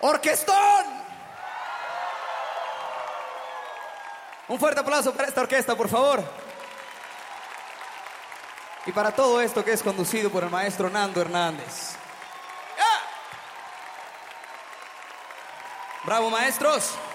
¡Orquestón! Un fuerte aplauso para esta orquesta, por favor. Y para todo esto que es conducido por el maestro Nando Hernández. ¡Yeah! ¡Bravo, maestros!